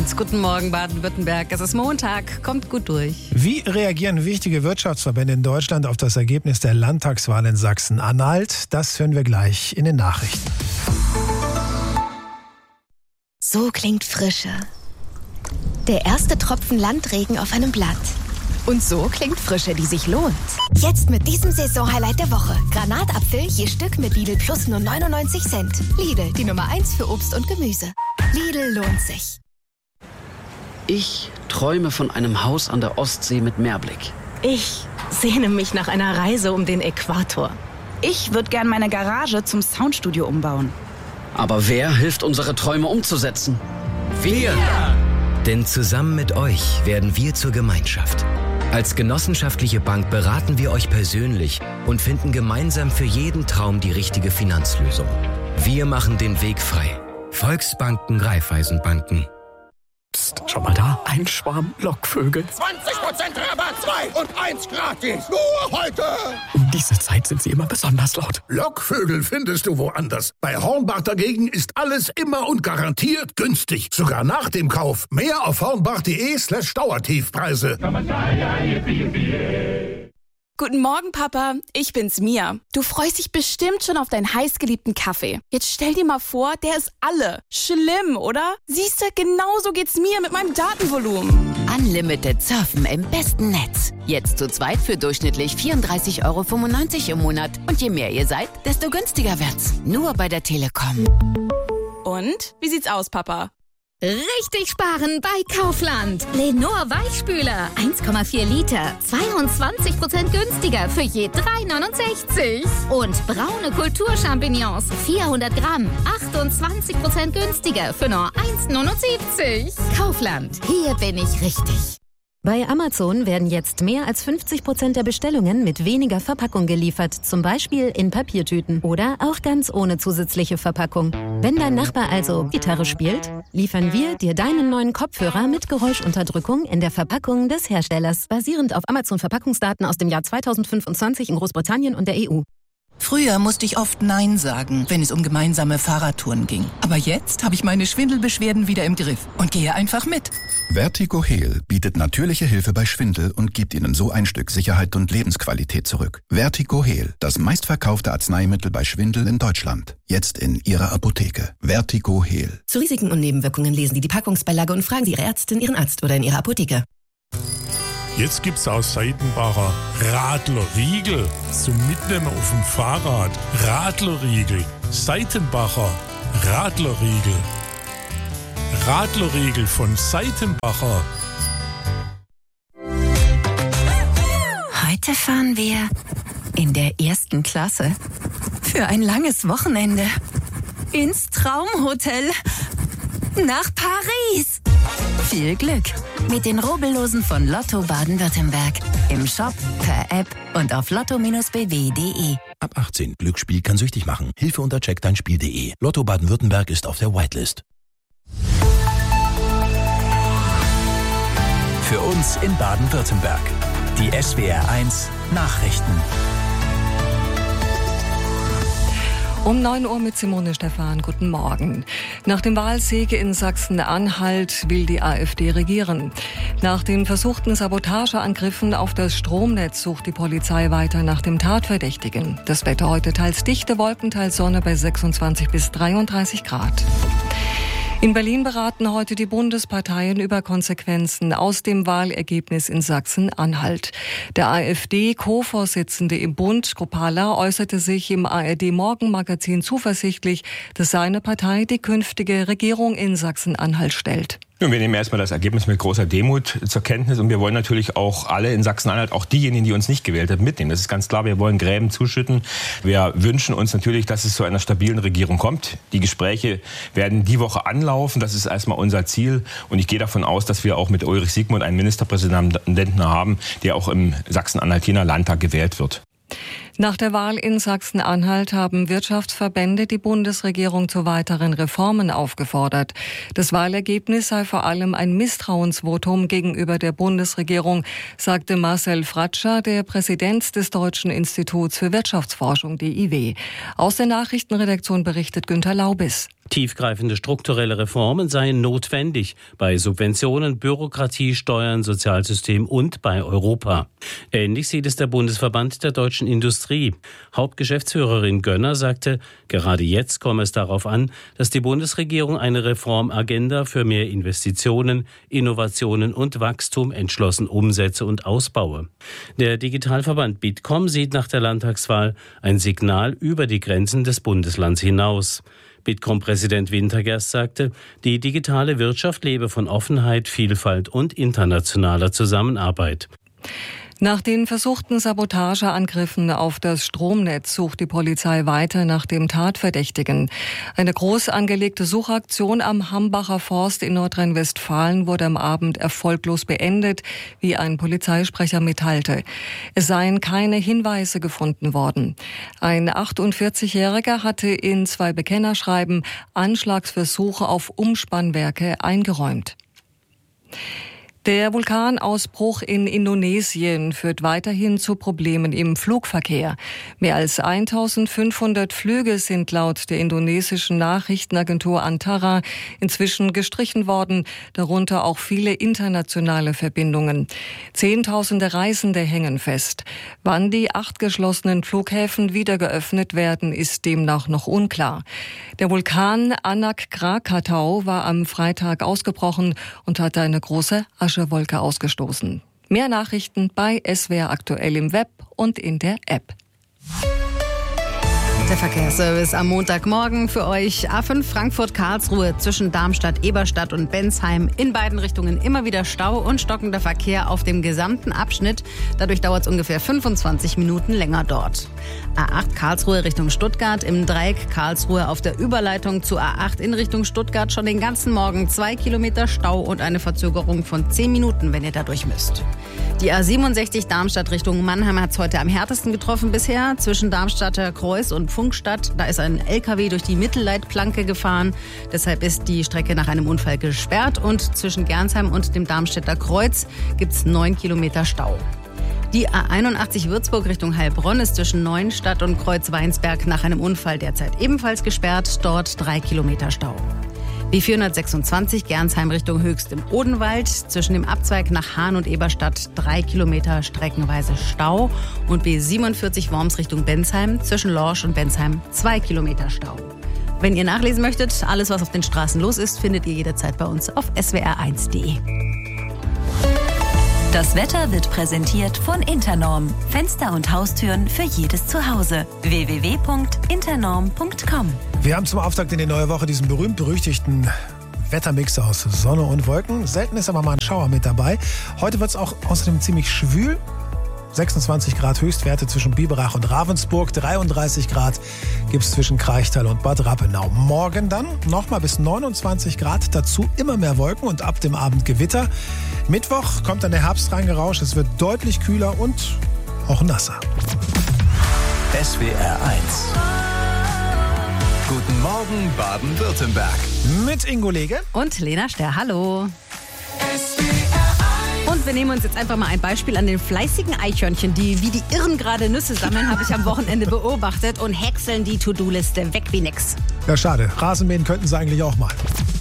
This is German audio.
1. Guten Morgen, Baden-Württemberg. Es ist Montag, kommt gut durch. Wie reagieren wichtige Wirtschaftsverbände in Deutschland auf das Ergebnis der Landtagswahl in Sachsen-Anhalt? Das hören wir gleich in den Nachrichten. So klingt Frische. Der erste Tropfen Landregen auf einem Blatt. Und so klingt Frische, die sich lohnt. Jetzt mit diesem Saisonhighlight der Woche. Granatapfel je Stück mit Lidl Plus nur 99 Cent. Lidl, die Nummer 1 für Obst und Gemüse. Lidl lohnt sich. Ich träume von einem Haus an der Ostsee mit Meerblick. Ich sehne mich nach einer Reise um den Äquator. Ich würde gern meine Garage zum Soundstudio umbauen. Aber wer hilft, unsere Träume umzusetzen? Wir! Denn zusammen mit euch werden wir zur Gemeinschaft. Als genossenschaftliche Bank beraten wir euch persönlich und finden gemeinsam für jeden Traum die richtige Finanzlösung. Wir machen den Weg frei. Volksbanken, Raiffeisenbanken. Psst, schau mal da, ein Schwarm Lockvögel. 20% Rabatt, 2 und 1 gratis. Nur heute. Um diese Zeit sind sie immer besonders laut. Lockvögel findest du woanders. Bei Hornbach dagegen ist alles immer und garantiert günstig. Sogar nach dem Kauf. Mehr auf hornbach.de/Dauertiefpreise. Guten Morgen, Papa. Ich bin's, Mia. Du freust dich bestimmt schon auf deinen heißgeliebten Kaffee. Jetzt stell dir mal vor, der ist alle. Schlimm, oder? Siehste, genauso geht's mir mit meinem Datenvolumen. Unlimited surfen im besten Netz. Jetzt zu zweit für durchschnittlich 34,95 € im Monat. Und je mehr ihr seid, desto günstiger wird's. Nur bei der Telekom. Und? Wie sieht's aus, Papa? Richtig sparen bei Kaufland. Lenor Weichspüler, 1,4 Liter, 22% günstiger für je 3,69. Und braune Kulturchampignons, 400 Gramm, 28% günstiger für nur 1,79. Kaufland, hier bin ich richtig. Bei Amazon werden jetzt mehr als 50% der Bestellungen mit weniger Verpackung geliefert, zum Beispiel in Papiertüten oder auch ganz ohne zusätzliche Verpackung. Wenn dein Nachbar also Gitarre spielt, liefern wir dir deinen neuen Kopfhörer mit Geräuschunterdrückung in der Verpackung des Herstellers, basierend auf Amazon-Verpackungsdaten aus dem Jahr 2025 in Großbritannien und der EU. Früher musste ich oft Nein sagen, wenn es um gemeinsame Fahrradtouren ging. Aber jetzt habe ich meine Schwindelbeschwerden wieder im Griff und gehe einfach mit. Vertigo Heal bietet natürliche Hilfe bei Schwindel und gibt Ihnen so ein Stück Sicherheit und Lebensqualität zurück. Vertigo Heal, das meistverkaufte Arzneimittel bei Schwindel in Deutschland. Jetzt in Ihrer Apotheke. Vertigo Heal. Zu Risiken und Nebenwirkungen lesen Sie die Packungsbeilage und fragen Sie Ihre Ärztin, Ihren Arzt oder in Ihrer Apotheke. Jetzt gibt's aus Seitenbacher Radlerriegel zum Mitnehmen auf dem Fahrrad. Radlerriegel, Seitenbacher Radlerriegel. Radlerriegel von Seitenbacher. Heute fahren wir in der 1. Klasse für ein langes Wochenende ins Traumhotel nach Paris. Viel Glück mit den Rubbellosen von Lotto Baden-Württemberg. Im Shop, per App und auf lotto-bw.de. Ab 18. Glücksspiel kann süchtig machen. Hilfe unter checkdeinspiel.de. Lotto Baden-Württemberg ist auf der Whitelist. Für uns in Baden-Württemberg. Die SWR1 Nachrichten. Um 9 Uhr mit Simone Stephan. Guten Morgen. Nach dem Wahlsieg in Sachsen-Anhalt will die AfD regieren. Nach den versuchten Sabotageangriffen auf das Stromnetz sucht die Polizei weiter nach dem Tatverdächtigen. Das Wetter heute teils dichte Wolken, teils Sonne bei 26 bis 33 Grad. In Berlin beraten heute die Bundesparteien über Konsequenzen aus dem Wahlergebnis in Sachsen-Anhalt. Der AfD-Co-Vorsitzende im Bund, Kropala, äußerte sich im ARD-Morgenmagazin zuversichtlich, dass seine Partei die künftige Regierung in Sachsen-Anhalt stellt. Wir nehmen erstmal das Ergebnis mit großer Demut zur Kenntnis und wir wollen natürlich auch alle in Sachsen-Anhalt, auch diejenigen, die uns nicht gewählt haben, mitnehmen. Das ist ganz klar, wir wollen Gräben zuschütten. Wir wünschen uns natürlich, dass es zu einer stabilen Regierung kommt. Die Gespräche werden die Woche anlaufen, das ist erstmal unser Ziel und ich gehe davon aus, dass wir auch mit Ulrich Siegmund einen Ministerpräsidenten haben, der auch im Sachsen-Anhaltiner Landtag gewählt wird. Nach der Wahl in Sachsen-Anhalt haben Wirtschaftsverbände die Bundesregierung zu weiteren Reformen aufgefordert. Das Wahlergebnis sei vor allem ein Misstrauensvotum gegenüber der Bundesregierung, sagte Marcel Fratscher, der Präsident des Deutschen Instituts für Wirtschaftsforschung, DIW. Aus der Nachrichtenredaktion berichtet Günter Laubis. Tiefgreifende strukturelle Reformen seien notwendig bei Subventionen, Bürokratie, Steuern, Sozialsystem und bei Europa. Ähnlich sieht es der Bundesverband der deutschen Industrie. Hauptgeschäftsführerin Gönner sagte, gerade jetzt komme es darauf an, dass die Bundesregierung eine Reformagenda für mehr Investitionen, Innovationen und Wachstum entschlossen umsetze und ausbaue. Der Digitalverband Bitkom sieht nach der Landtagswahl ein Signal über die Grenzen des Bundeslands hinaus. Bitkom-Präsident Wintergerst sagte, die digitale Wirtschaft lebe von Offenheit, Vielfalt und internationaler Zusammenarbeit. Nach den versuchten Sabotageangriffen auf das Stromnetz sucht die Polizei weiter nach dem Tatverdächtigen. Eine groß angelegte Suchaktion am Hambacher Forst in Nordrhein-Westfalen wurde am Abend erfolglos beendet, wie ein Polizeisprecher mitteilte. Es seien keine Hinweise gefunden worden. Ein 48-Jähriger hatte in 2 Bekennerschreiben Anschlagsversuche auf Umspannwerke eingeräumt. Der Vulkanausbruch in Indonesien führt weiterhin zu Problemen im Flugverkehr. Mehr als 1500 Flüge sind laut der indonesischen Nachrichtenagentur Antara inzwischen gestrichen worden, darunter auch viele internationale Verbindungen. Zehntausende Reisende hängen fest. Wann die 8 geschlossenen Flughäfen wieder geöffnet werden, ist demnach noch unklar. Der Vulkan Anak Krakatau war am Freitag ausgebrochen und hatte eine große Aschewolke ausgestoßen. Mehr Nachrichten bei SWR aktuell im Web und in der App. Der Verkehrsservice am Montagmorgen für euch. A5 Frankfurt-Karlsruhe zwischen Darmstadt, Eberstadt und Bensheim. In beiden Richtungen immer wieder Stau und stockender Verkehr auf dem gesamten Abschnitt. Dadurch dauert es ungefähr 25 Minuten länger dort. A8 Karlsruhe Richtung Stuttgart. Im Dreieck Karlsruhe auf der Überleitung zu A8 in Richtung Stuttgart schon den ganzen Morgen 2 Kilometer Stau und eine Verzögerung von 10 Minuten, wenn ihr da durch müsst. Die A67 Darmstadt Richtung Mannheim hat es heute am härtesten getroffen bisher. Zwischen Darmstadter Kreuz und Funkstadt, da ist ein LKW durch die Mittelleitplanke gefahren. Deshalb ist die Strecke nach einem Unfall gesperrt. Und zwischen Gernsheim und dem Darmstädter Kreuz gibt es 9 Kilometer Stau. Die A81 Würzburg Richtung Heilbronn ist zwischen Neuenstadt und Kreuz-Weinsberg nach einem Unfall derzeit ebenfalls gesperrt. Dort 3 Kilometer Stau. B426 Gernsheim Richtung Höchst im Odenwald. Zwischen dem Abzweig nach Hahn und Eberstadt 3 Kilometer streckenweise Stau. Und B47 Worms Richtung Bensheim. Zwischen Lorsch und Bensheim 2 Kilometer Stau. Wenn ihr nachlesen möchtet, alles was auf den Straßen los ist, findet ihr jederzeit bei uns auf swr1.de. Das Wetter wird präsentiert von Internorm. Fenster und Haustüren für jedes Zuhause. www.internorm.com. Wir haben zum Auftakt in die neue Woche diesen berühmt-berüchtigten Wettermix aus Sonne und Wolken. Selten ist aber mal ein Schauer mit dabei. Heute wird es auch außerdem ziemlich schwül. 26 Grad Höchstwerte zwischen Biberach und Ravensburg. 33 Grad gibt es zwischen Kraichtal und Bad Rappenau. Morgen dann nochmal bis 29 Grad. Dazu immer mehr Wolken und ab dem Abend Gewitter. Mittwoch kommt dann der Herbst reingerauscht. Es wird deutlich kühler und auch nasser. SWR 1. Guten Morgen, Baden-Württemberg. Mit Ingo Lege und Lena Sterr. Hallo. Und wir nehmen uns jetzt einfach mal ein Beispiel an den fleißigen Eichhörnchen, die wie die Irren gerade Nüsse sammeln, habe ich am Wochenende beobachtet und häckseln die To-Do-Liste weg wie nix. Ja, schade. Rasenmähen könnten sie eigentlich auch mal.